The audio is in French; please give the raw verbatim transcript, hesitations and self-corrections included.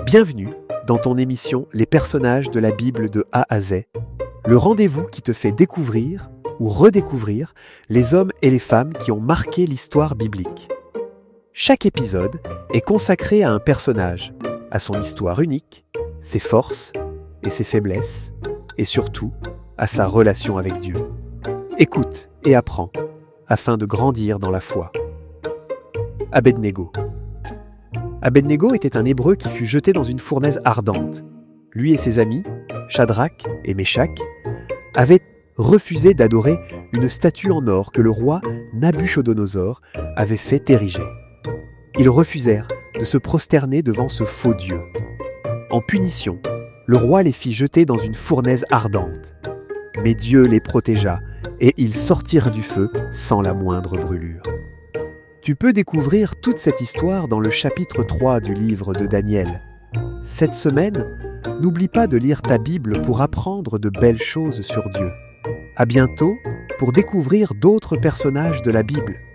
Bienvenue dans ton émission Les personnages de la Bible de A à Z, le rendez-vous qui te fait découvrir ou redécouvrir les hommes et les femmes qui ont marqué l'histoire biblique. Chaque épisode est consacré à un personnage, à son histoire unique, ses forces et ses faiblesses, et surtout à sa relation avec Dieu. Écoute et apprends, afin de grandir dans la foi. Abednego. Abednego était un Hébreu qui fut jeté dans une fournaise ardente. Lui et ses amis, Shadrach et Meshach, avaient refusé d'adorer une statue en or que le roi Nabuchodonosor avait fait ériger. Ils refusèrent de se prosterner devant ce faux dieu. En punition, le roi les fit jeter dans une fournaise ardente. Mais Dieu les protégea et ils sortirent du feu sans la moindre brûlure. Tu peux découvrir toute cette histoire dans le chapitre trois du livre de Daniel. Cette semaine, n'oublie pas de lire ta Bible pour apprendre de belles choses sur Dieu. À bientôt pour découvrir d'autres personnages de la Bible.